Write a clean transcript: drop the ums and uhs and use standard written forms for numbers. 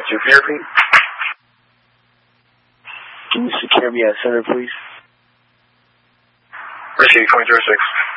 2, can you repeat? Can you secure me at center, please? Receive 2006.